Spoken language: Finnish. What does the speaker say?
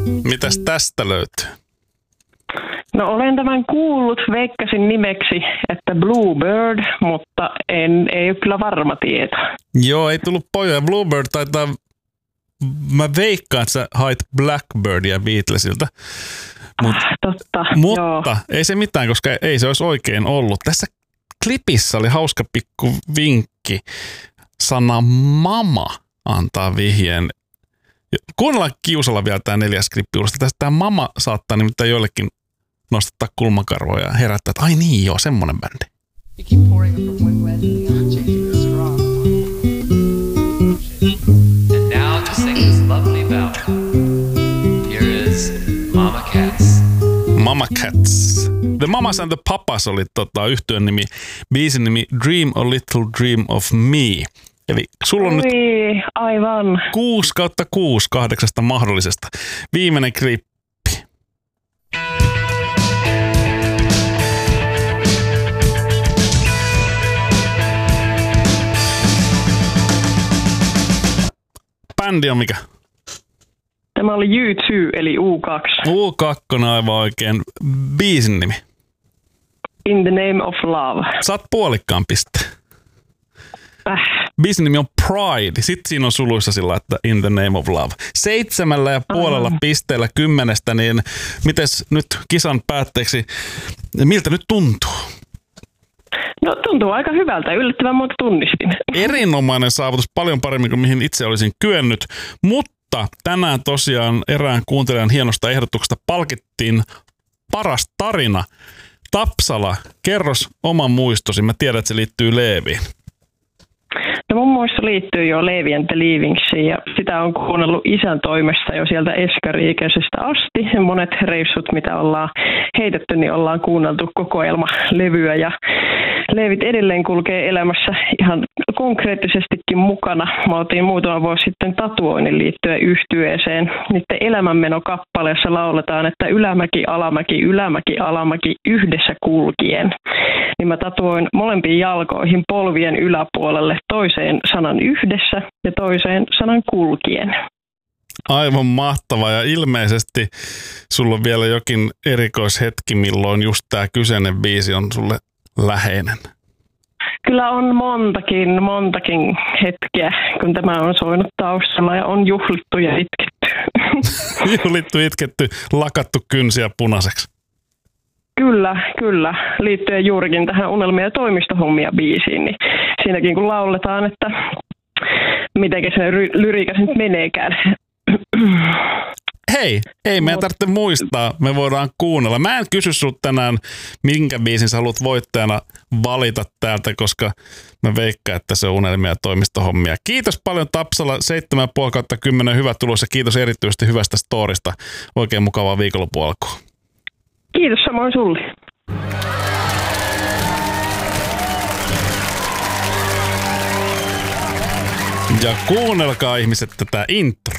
Mitäs tästä löytyy? No olen tämän kuullut, veikkasin nimeksi, että Bluebird, mutta ei ole kyllä varma tieto. Joo, ei tullut pojoja. Bluebird taitaa, mä veikkaan, että sä hait Blackbirdia Beatlesilta. Totta, Mutta joo. ei se mitään, koska ei se olisi oikein ollut. Tässä klipissä oli hauska pikku vinkki. Sana mama antaa vihjeen. Kuunnellaan kiusalla vielä tämä 4. klippi. Tämä mama saattaa nimittäin joillekin nostattaa kulmakarvoja ja herättää, että ai niin joo, semmoinen bändi. You keep pouring it from one end to the other, changing the straw. And now to sing this lovely ballad. Here is Mama Cats. Mama Cats. The Mamas and the Papas oli yhtyön nimi, biisin nimi Dream a Little Dream of Me. Eli sulla on nyt aivan. 6/6 8 mahdollisesta. Viimeinen klippi. Bändi on mikä? Tämä oli U2, eli U2. U2 aivan oikein. Biisin nimi. In the Name of Love. Saat puolikkaan pisteen. Biisin nimi on Pride. Sitten siinä on suluissa sillä, että In the Name of Love. 7,5 pisteellä 10, niin mites nyt kisan päätteeksi, miltä nyt tuntuu? No tuntuu aika hyvältä. Yllättävän monta tunnistin. Erinomainen saavutus, paljon paremmin kuin mihin itse olisin kyennyt, mutta tänään tosiaan erään kuuntelijan hienosta ehdotuksesta palkittiin paras tarina. Tapsala, kerros oman muistosi. Mä tiedän, että se liittyy Leeviin. No mun muisto liittyy jo Leevi and the Leavingsiin ja sitä on kuunnellut isän toimesta jo sieltä eskari-ikäisestä asti. Monet reissut, mitä ollaan heitetty, niin ollaan kuunneltu kokoelmalevyä ja Leevit edelleen kulkee elämässä ihan konkreettisestikin mukana. Mä otin muutama vuosi sitten tatuoinnin liittyen yhtyeeseen. Niiden elämänmenokappaleessa lauletaan, että ylämäki, alamäki, ylämäki, alamäki yhdessä kulkien. Niin mä tatuoin molempiin jalkoihin polvien yläpuolelle toiseen sanan yhdessä ja toiseen sanan kulkien. Aivan mahtavaa ja ilmeisesti sulla on vielä jokin erikoishetki, milloin just tää kyseinen biisi on sulle läheinen. Kyllä on montakin hetkeä, kun tämä on soinut taustalla ja on juhlittu ja itketty. Juhlittu, itketty, lakattu kynsiä punaiseksi. Kyllä. Liittyen juurikin tähän unelmia ja toimistohommia biisiin, niin siinäkin kun lauletaan, että mitenkä se lyriikas nyt meneekään. Hei, ei meidän tarvitse muistaa, me voidaan kuunnella. Mä en kysy sut tänään, minkä biisin sä haluat voittajana valita täältä, koska mä veikkaan, että se on unelmia ja toimistohommia. Kiitos paljon Tapsala, 7,5/10 hyvä tulos ja kiitos erityisesti hyvästä storista. Oikein mukavaa viikonlopun alkua. Kiitos samoin sulle. Ja kuunnelkaa ihmiset tätä intro.